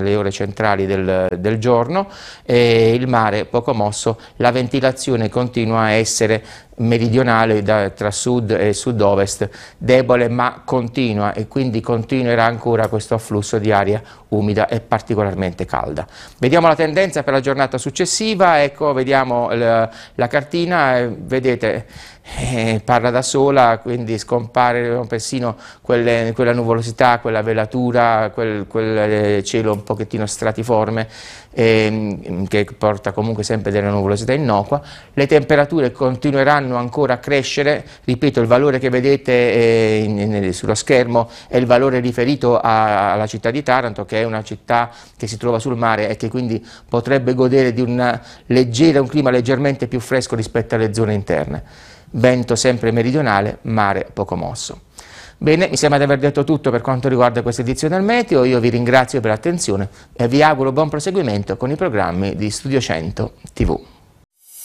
nelle ore centrali del giorno, e il mare poco mosso, la ventilazione continua a essere meridionale tra sud e sud-ovest, debole ma continua, e quindi continuerà ancora questo afflusso di aria umida e particolarmente calda. Vediamo la tendenza per la giornata successiva. Ecco, vediamo la cartina, vedete, parla da sola, quindi scompare persino quella nuvolosità, quella velatura, quel cielo un pochettino stratiforme, che porta comunque sempre della nuvolosità innocua. Le temperature continueranno ancora a crescere, ripeto, il valore che vedete sullo schermo è il valore riferito alla città di Taranto, che è una città che si trova sul mare e che quindi potrebbe godere di un clima leggermente più fresco rispetto alle zone interne. Vento sempre meridionale, mare poco mosso. Bene, mi sembra di aver detto tutto per quanto riguarda questa edizione del Meteo. Io vi ringrazio per l'attenzione e vi auguro buon proseguimento con i programmi di Studio 100 TV.